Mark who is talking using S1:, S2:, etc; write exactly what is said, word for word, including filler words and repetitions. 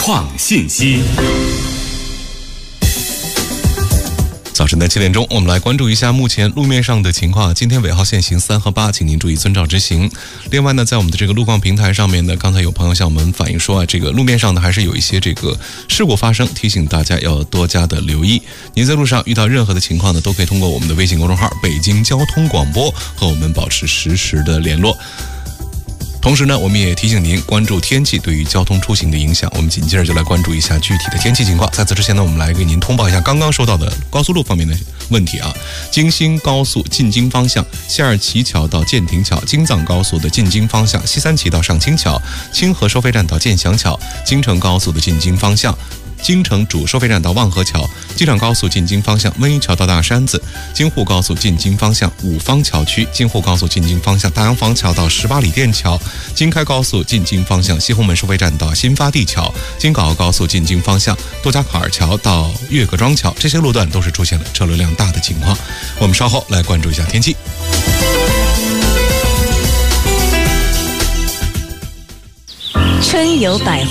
S1: 况信息。
S2: 早晨的七点钟，我们来关注一下目前路面上的情况。今天尾号限行三和八，请您注意遵照执行。另外呢，在我们的这个路况平台上面呢，刚才有朋友向我们反映说啊，这个路面上呢还是有一些这个事故发生，提醒大家要多加的留意。您在路上遇到任何的情况呢，都可以通过我们的微信公众号北京交通广播和我们保持实时的联络。同时呢，我们也提醒您关注天气对于交通出行的影响。我们紧接着就来关注一下具体的天气情况。在此之前呢，我们来给您通报一下刚刚收到的高速路方面的问题啊。京新高速进京方向西二旗桥到建亭桥，京藏高速的进京方向西三旗到上清桥，清河收费站到建祥桥，京承高速的进京方向京承主收费站到望河桥，机场高速进京方向温榆桥到大山子，京沪高速进京方向五方桥区，京沪高速进京方向大洋坊桥到十八里店桥，京开高速进京方向西红门收费站到新发地桥，京港澳高速进京方向多家坎儿桥到岳各庄桥，这些路段都是出现了车流量大的情况。我们稍后来关注一下天气。
S3: 春有百